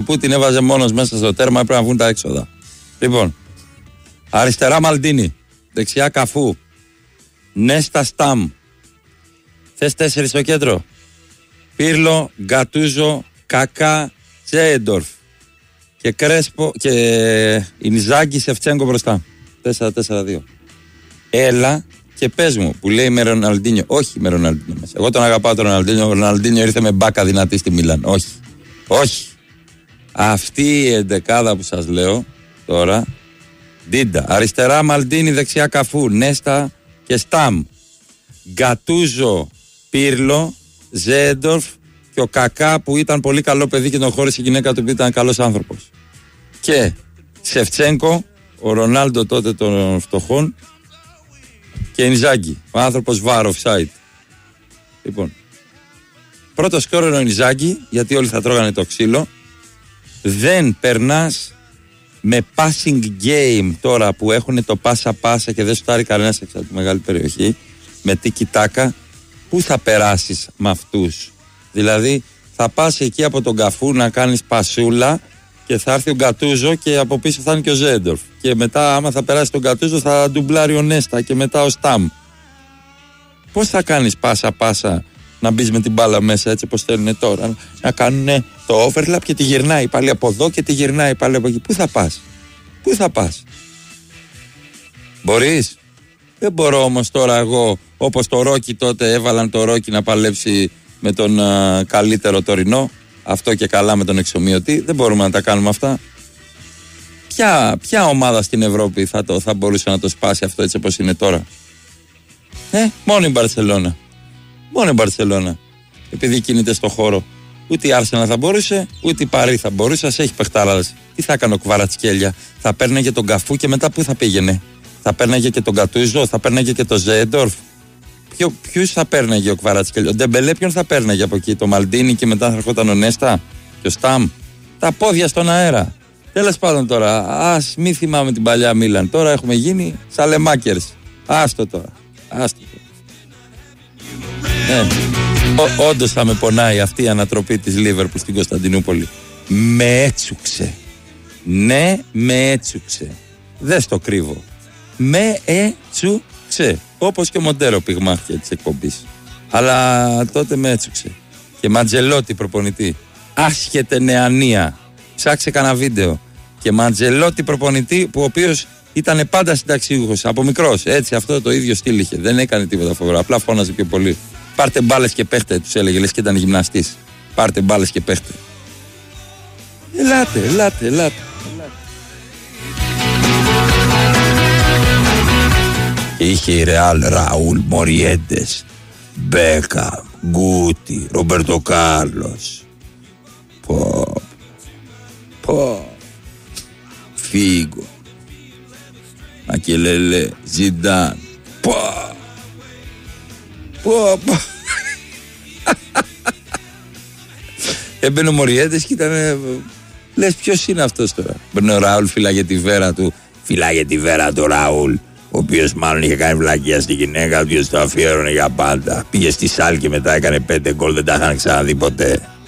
που την έβαζε μόνος μέσα στο τέρμα, έπρεπε να βγουν τα έξοδα. Λοιπόν, αριστερά Μαλντίνι, δεξιά Καφού, Νέστα Σταμ. Θες 4 στο κέντρο. Πίρλο, Γκατούζο, Κακά, Τζέεντορφ. Και Κρέσπο και Ινζάγκη, Σεφτσέγκο μπροστά. 4-4-2. Έλα και πες μου, που λέει με Ροναλντίνιο. Όχι με Ροναλντίνιο μέσα. Εγώ τον αγαπάω τον Ροναλντίνιο. Ο Ροναλντίνιο ήρθε με μπάκα δυνατή στη Μίλαν. Όχι. Όχι. Αυτή η εντεκάδα που σας λέω τώρα. Ντίντα. Αριστερά Μαλντίνι, δεξιά Καφού. Νέστα και Σταμ. Γκατούζο, Πίρλο, Ζέντορφ και ο Κακά που ήταν πολύ καλό παιδί και τον χώρισε η γυναίκα του που ήταν καλός άνθρωπος. Και Σεφτσέγκο, ο Ρονάλντο τότε των φτωχών, και Ινζάγκη, ο άνθρωπος βάρο offside. Λοιπόν, πρώτο σκόρ είναι ο Ινζάγκη, γιατί όλοι θα τρώγανε το ξύλο. Δεν περνάς με passing game τώρα που έχουν το πάσα-πάσα και δεν σουτάρει κανένας έξω από τη μεγάλη περιοχή, με τίκι-τάκα. Πού θα περάσεις με αυτούς? Δηλαδή θα πας εκεί από τον Καφού να κάνεις πασούλα και θα έρθει ο Γκατούζο και από πίσω θα είναι και ο Ζέντορφ. Και μετά άμα θα περάσει τον Γκατούζο θα ντουμπλάρει ο Νέστα και μετά ο Σταμ. Πώς θα κάνεις πάσα-πάσα να μπεις με την μπάλα μέσα έτσι όπως θέλουν τώρα? Να κάνουν το overlap και τη γυρνάει πάλι από εδώ και τη γυρνάει πάλι από εκεί. Πού θα πας? Πού θα πας? Μπορείς? Δεν μπορώ όμως τώρα εγώ, όπως το Ρόκι τότε έβαλαν το Ρόκι να παλέψει με τον καλύτερο τωρινό, αυτό και καλά με τον εξομοιωτή. Δεν μπορούμε να τα κάνουμε αυτά. Ποια ομάδα στην Ευρώπη θα μπορούσε να το σπάσει αυτό έτσι όπως είναι τώρα? Μόνο η Μπαρσελόνα. Μόνο η Μπαρσελόνα. Επειδή κινείται στο χώρο. Ούτε η Άρσενα θα μπορούσε, ούτε η Παρί θα μπορούσε. Ας έχει παιχτάραδες. Τι θα έκανε ο Κβαρατσχέλια? Θα παίρναγε τον Καφού και μετά πού θα πήγαινε? Θα παίρναγε και τον Γκατούζο, θα παίρναγε και τον Ζέντορφ. Ποιους θα παίρναγε ο Κβαρατσχέλια? Ο Ντεμπελέ ποιον θα παίρναγε από εκεί? Το Μαλντίνι και μετά θα ερχόταν ο Νέστα και ο Σταμ. Τα πόδια στον αέρα. Τέλος πάντων τώρα, ας μη θυμάμαι την παλιά Μίλαν. Τώρα έχουμε γίνει σαλεμάκερς. Άστο τώρα. Όντως θα με πονάει αυτή η ανατροπή της Λίβερπουλ στην Κωνσταντινούπολη. Με έτσουξε. Ναι, με έτσουξε. Δεν στο κρύβω. Με έτσουξε. Όπως και ο Μοντέρο πυγμάχια της εκπομπής. Αλλά τότε με έτσουξε. Και Μαντζελότη προπονητή. Άσχετε νεανία. Ψάξε κανένα βίντεο. Και Μαντζελότη προπονητή που ο οποίος ήταν πάντα συνταξιούχος από μικρός. Έτσι, αυτό το ίδιο στυλ είχε. Δεν έκανε τίποτα φοβερό. Απλά φώναζε πιο πολύ. Πάρτε μπάλες και παίχτε, τους έλεγε. Λες και ήταν γυμναστής. Πάρτε μπάλες και παίχτε. Ελάτε. Είχε η Ρεάλ Ραούλ, Μοριέντες, Μπέκα, Γκούτι, Ρομπέρτο Κάρλος. Φίγκο, Μακελελέ, Ζιντάν. Έμπαινε ο Μοριέντες και ήταν. Λες ποιος είναι αυτός τώρα? Μπαινε ο Ραούλ, φυλάγε τη βέρα του. Φυλάγε τη βέρα του Ραούλ, ο οποίος μάλλον είχε κάνει βλακεία στη γυναίκα του και το αφιέρωνε για πάντα. Πήγε στη Σάλκη και μετά έκανε 5 γκολ, δεν τα είχαν ξαναδεί ποτέ.